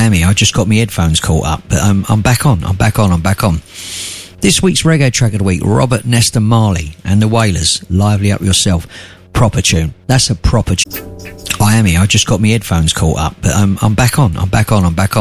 I am here. I just got my headphones caught up, but I'm back on. I'm back on. This week's reggae track of the week, Robert Nesta Marley and the Wailers, Lively Up Yourself. Proper tune. That's a proper tune. I am here. I just got my headphones caught up, but I'm back on.